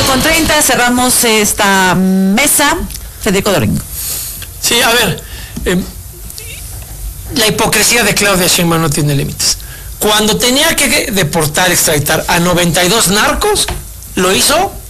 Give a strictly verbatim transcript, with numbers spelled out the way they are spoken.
con treinta, cerramos esta mesa. Federico Doringo. Sí, a ver, eh, la hipocresía de Claudia Sheinbaum no tiene límites. Cuando tenía que deportar, extraditar a noventa y dos narcos, lo hizo